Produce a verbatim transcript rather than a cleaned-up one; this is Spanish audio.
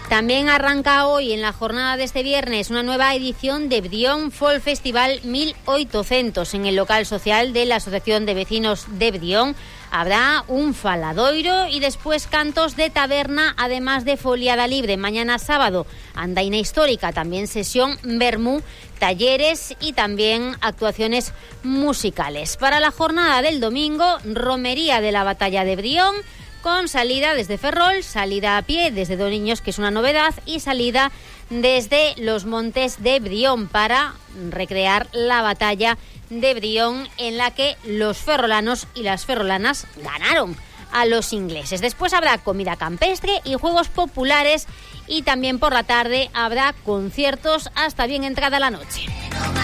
También arranca hoy, en la jornada de este viernes, una nueva edición de Brión Folk Festival mil ochocientos. En el local social de la Asociación de Vecinos de Brión habrá un faladoiro y después cantos de taberna, además de foliada libre. Mañana sábado, andaina histórica, también sesión vermú, talleres y también actuaciones musicales. Para la jornada del domingo, romería de la Batalla de Brión, con salida desde Ferrol, salida a pie desde Doniños, que es una novedad, y salida desde los Montes de Brión para recrear la batalla de Brión, en la que los ferrolanos y las ferrolanas ganaron a los ingleses. Después habrá comida campestre y juegos populares, y también por la tarde habrá conciertos hasta bien entrada la noche.